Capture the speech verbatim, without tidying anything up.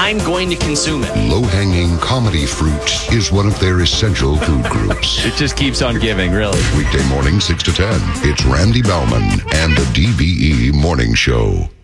I'm going to consume it. Low-hanging comedy fruit is one of their essential food groups. It just keeps on giving, really. Weekday morning, six to ten. It's Randy Bauman and the D B E Morning Show.